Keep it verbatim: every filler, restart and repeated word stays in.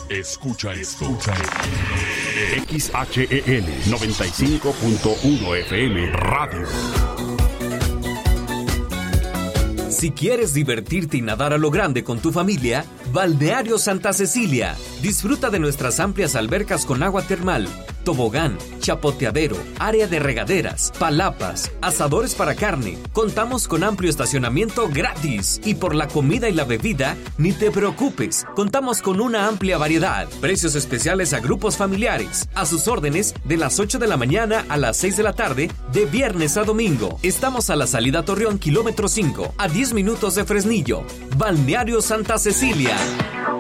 Escucha esto. X H E L noventa y cinco punto uno F M Radio. Si quieres divertirte y nadar a lo grande con tu familia, Balneario Santa Cecilia. Disfruta de nuestras amplias albercas con agua termal, tobogán, chapoteadero, área de regaderas, palapas, asadores para carne. Contamos con amplio estacionamiento gratis. Y por la comida y la bebida, ni te preocupes. Contamos con una amplia variedad. Precios especiales a grupos familiares. A sus órdenes de las ocho de la mañana a las seis de la tarde, de viernes a domingo. Estamos a la salida Torreón, kilómetro cinco, a diez minutos de Fresnillo. Balneario Santa Cecilia.